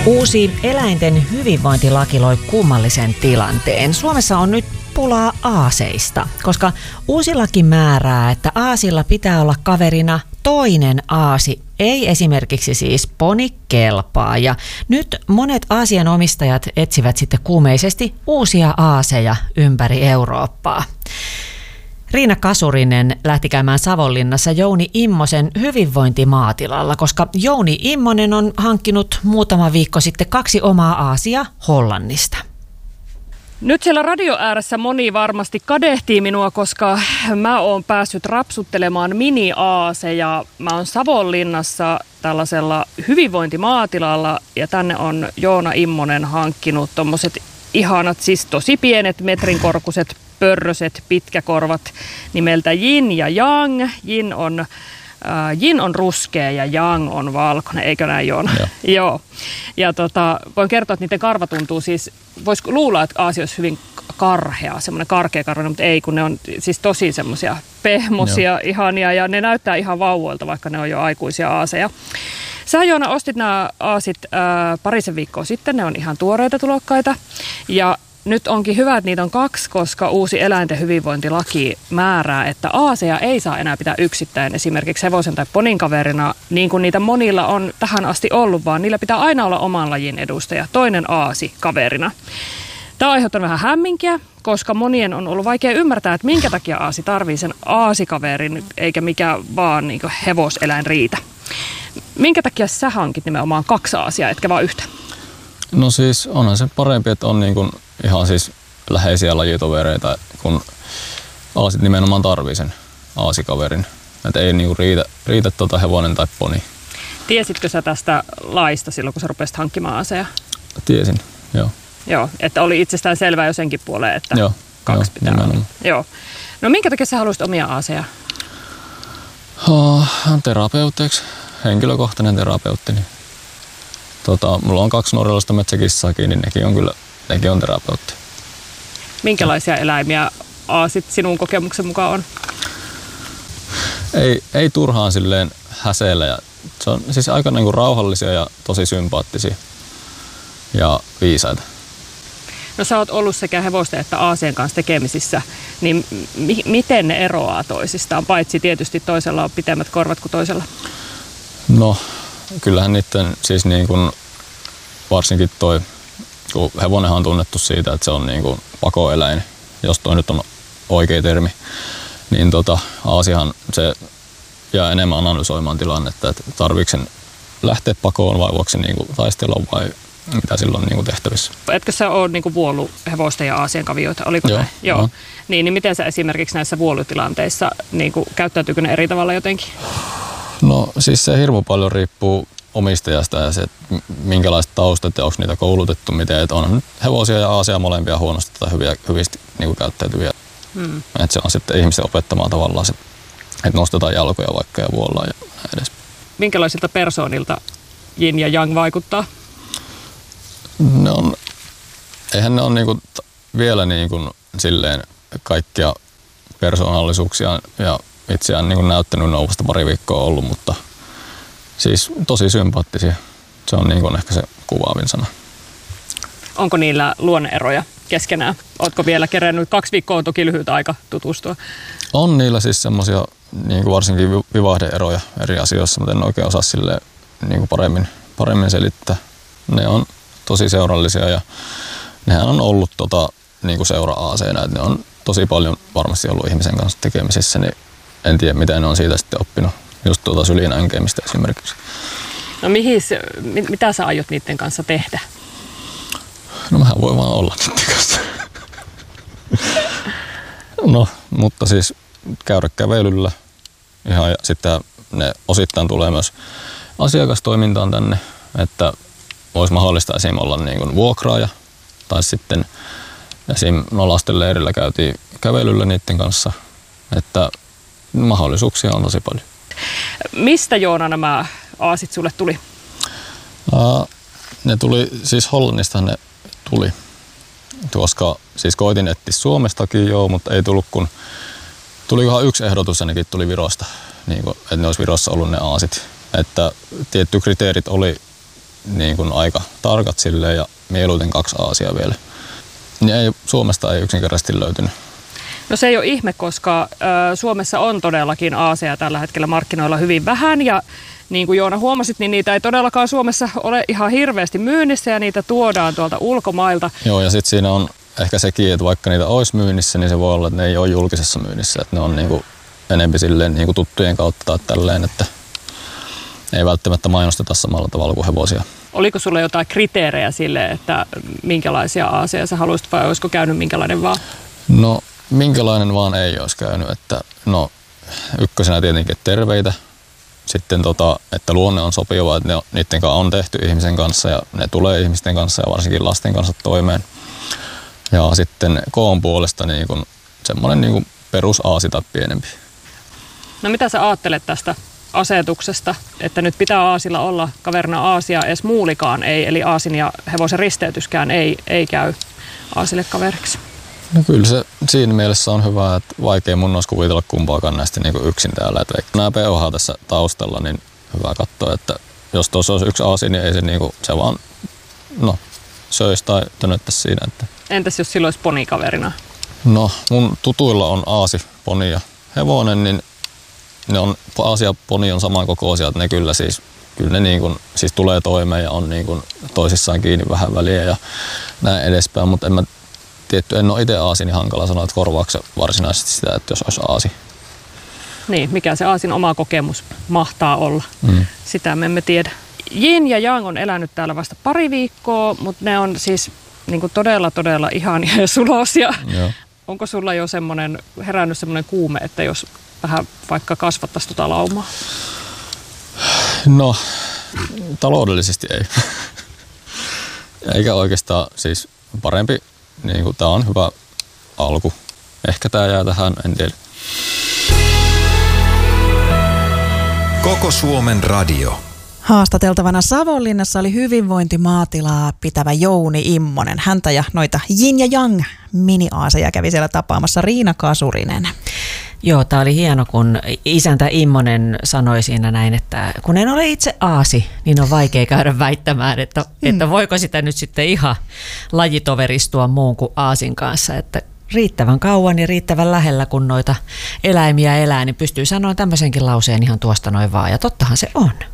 Uusi eläinten hyvinvointilaki loi kummallisen tilanteen. Suomessa on nyt pulaa aaseista, koska uusi laki määrää, että aasilla pitää olla kaverina toinen aasi, ei esimerkiksi siis poni kelpaa. Ja nyt monet aasien omistajat etsivät sitten kuumeisesti uusia aaseja ympäri Eurooppaa. Riina Kasurinen lähti käymään Savonlinnassa Jouni Immosen hyvinvointimaatilalla, koska Jouni Immonen on hankkinut muutama viikko sitten 2 omaa aasia Hollannista. Nyt siellä radio ääressä moni varmasti kadehtii minua, koska mä oon päässyt rapsuttelemaan mini-aaseja. Mä oon Savonlinnassa tällaisella hyvinvointimaatilalla ja tänne on Joona Immonen hankkinut tommoset ihanat, siis tosi pienet metrin korkuiset pörröset pitkäkorvat nimeltä Yin ja Yang. Yin on ruskea ja Yang on valkoinen, eikö näin Joona? Joo. Ja voin kertoa, että niiden karva tuntuu siis, voisi luulla, että aasi olisi hyvin karhea, semmoinen karkeakarvainen, mutta ei, kun ne on siis tosi semmoisia pehmosia, ihania ja ne näyttää ihan vauvoilta, vaikka ne on jo aikuisia aaseja. Sä, Joona, ostit nämä aasit parisen viikkoa sitten, ne on ihan tuoreita tulokkaita ja nyt onkin hyvä, että niitä on 2, koska uusi eläinten hyvinvointilaki määrää, että aaseja ei saa enää pitää yksittäin esimerkiksi hevosen tai ponin kaverina, niin kuin niitä monilla on tähän asti ollut, vaan niillä pitää aina olla oman lajin edustaja, toinen aasi kaverina. Tämä on aiheuttanut vähän hämminkiä, koska monien on ollut vaikea ymmärtää, että minkä takia aasi tarvii sen aasikaverin, eikä mikä vaan niin kuin hevoseläin riitä. Minkä takia sä hankit nimenomaan 2 aasia, etkä vaan yhtä? No siis onhan se parempi, että on niin kuin ihan siis läheisiä lajitovereita, kun aasit nimenomaan tarvii sen aasikaverin. Että ei niin kuin riitä hevonen tai poni. Tiesitkö sä tästä laista silloin, kun sä rupesit hankkimaan aaseja? Tiesin, joo. Joo, että oli itsestään selvää jo senkin puoleen, että joo, 2 pitää nimenomaan olla. Joo. No minkä takia sä haluaisit omia aaseja? Terapeuteiksi, henkilökohtainen terapeutti. Niin. Mulla on 2 norjalaista metsäkissaakin, niin nekin on terapeutti. Minkälaisia eläimiä aasit sinun kokemuksen mukaan on? Ei turhaan silleen häseillä. Ja se on siis aika niinku rauhallisia ja tosi sympaattisia ja viisaita. No sä oot ollut sekä hevosten että aasien kanssa tekemisissä, niin miten ne eroaa toisistaan? Paitsi tietysti toisella on pitemmät korvat kuin toisella. No kyllähän niiden siis niin kuin varsinkin kun hevonenhan on tunnettu siitä, että se on niin kuin pakoeläin, jos toi nyt on oikea termi, niin aasiahan se jää enemmän analysoimaan tilannetta, että tarviiko sen lähteä pakoon vai voiko se niin kuin taistella vai mitä silloin on niin kuin tehtävissä. Etkö sä ole niin kuin vuollut hevosten ja aasien kavioita? Oliko Joo, näin? Joo. No. Niin miten sä esimerkiksi näissä vuolutilanteissa, niin kuin, käyttäytyykö ne eri tavalla jotenkin? No siis se hirmu paljon riippuu omistajasta ja se, minkälaiset taustat ja onko niitä koulutettu, miten, että on hevosia ja aasia molempia huonosti tai hyvistä niin kuin käyttäytyviä. Että se on sitten ihmisten opettamaan tavallaan se, että nostetaan jalkoja vaikka ja vuollaan ja näin edes. Minkälaisilta persoonilta Yin ja Yang vaikuttaa? Eihän ne ole niinku vielä niinku silleen kaikkia persoonallisuuksia ja itseään niinku näyttänyt, ne on vasta pari viikkoa ollut, mutta siis tosi sympaattisia. Se on niinku ehkä se kuvaavin sana. Onko niillä luonneeroja keskenään? Ootko vielä kerännyt 2 viikkoa, on toki lyhyt aika tutustua? On niillä siis semmoisia niinku varsinkin vivahde-eroja eri asioissa, mutta en oikein osaa silleen niinku paremmin selittää. Ne on tosi seurallisia ja nehän on ollut niinku seura-aaseina, että ne on tosi paljon varmasti ollut ihmisen kanssa tekemisissä, niin en tiedä miten ne on siitä sitten oppinut. Just sylinänkemistä esimerkiksi. No mitä sä aiot niiden kanssa tehdä? No mähän voi vaan olla niiden kanssa. No, mutta siis käydä kävelyllä ihan ja sitten ne osittain tulee myös asiakastoimintaan tänne, että olisi mahdollista esim. Olla niin kuin vuokraaja tai sitten esim. Lasten leirillä käytiin kävelyllä niiden kanssa, että mahdollisuuksia on tosi paljon. Mistä, Joona, nämä aasit sulle tuli? Ne tuli, siis Hollannista ne tuli, koska siis koitin etsiä Suomestakin mutta ei tullut kun, tulikohan 1 ehdotus ja nekin tuli Virosta, niin kuin, että ne olisi Virossa ollut ne aasit. Että tietty kriteerit oli niin kuin aika tarkat silleen ja mieluiten 2 aasia vielä. Niin Suomesta ei yksinkertaisesti löytynyt. No se ei ole ihme, koska Suomessa on todellakin aaseja tällä hetkellä markkinoilla hyvin vähän ja niin kuin Joona huomasit, niin niitä ei todellakaan Suomessa ole ihan hirveästi myynnissä ja niitä tuodaan tuolta ulkomailta. Joo, ja sitten siinä on ehkä sekin, että vaikka niitä olisi myynnissä, niin se voi olla, että ne ei ole julkisessa myynnissä. Että ne on niin kuin enemmän silleen niin kuin tuttujen kautta tai tälleen, että ei välttämättä mainosteta samalla tavalla kuin hevosia. Oliko sulla jotain kriteerejä sille, että minkälaisia aaseja sä haluaisit vai olisiko käynyt minkälainen vaan? No minkälainen vaan ei olisi käynyt. Että, no ykkösenä tietenkin terveitä. Sitten että luonne on sopiva, että niiden kanssa on tehty ihmisen kanssa ja ne tulee ihmisten kanssa ja varsinkin lasten kanssa toimeen. Ja sitten koon puolesta niin kuin semmoinen niin kuin perusaasi tai pienempi. No mitä sä ajattelet tästä asetuksesta, että nyt pitää aasilla olla kaverina aasia, edes muulikaan ei, eli aasin ja hevosen risteytyskään ei käy aasille kaveriksi? No kyllä se siinä mielessä on hyvä, että vaikea mun olisi kuvitella kumpaakaan näistä niin kuin yksin täällä. Että nämä POH tässä taustalla, niin hyvä katsoa, että jos tuossa olisi yksi aasi, niin ei se, niin kuin, se vaan söisi tai tönöttäisi siinä. Että. Entäs jos silloin olisi ponikaverina? No mun tutuilla on aasi, poni ja hevonen, niin ne on, aasi ja poni on samankokoisia, että ne kyllä ne niin kuin, siis tulee toimeen ja on niin kuin toisissaan kiinni vähän väliä ja näin edespäin, mutta en ole itse aasi, niin hankala sanoa, että korvaako varsinaisesti sitä, että jos olisi aasi. Niin, mikä se aasin oma kokemus mahtaa olla. Sitä me emme tiedä. Yin ja Yang on elänyt täällä vasta pari viikkoa, mutta ne on siis niin kuin todella ihania ja sulosia. Joo. Onko sulla jo herännyt semmoinen kuume, että jos vähän vaikka kasvattaisi tuota laumaa? No, taloudellisesti ei. Eikä oikeastaan siis parempi. Niin kuin, tää on hyvä alku. Ehkä tää jää tähän, en tiedä. Koko Suomen radio. Haastateltavana Savonlinnassa oli hyvinvointimaatilaa pitävä Jouni Immonen. Häntä ja noita Yin ja Yang mini-aaseja kävi siellä tapaamassa Riina Kasurinen. Joo, tämä oli hieno, kun isäntä Immonen sanoi siinä näin, että kun en ole itse aasi, niin on vaikea käydä väittämään, että voiko sitä nyt sitten ihan lajitoveristua muun kuin aasin kanssa, että riittävän kauan ja riittävän lähellä, kun noita eläimiä elää, niin pystyy sanoa tämmöisenkin lauseen ihan tuosta noin vaan, ja tottahan se on.